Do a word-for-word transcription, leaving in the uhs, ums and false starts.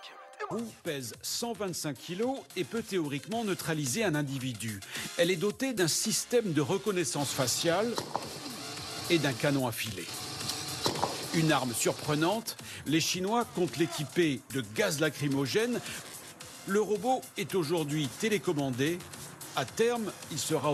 La roue pèse cent vingt-cinq kilos et peut théoriquement neutraliser un individu. Elle est dotée d'un système de reconnaissance faciale et d'un canon à filet. Une arme surprenante, les Chinois comptent l'équiper de gaz lacrymogène. Le robot est aujourd'hui télécommandé. À terme, il sera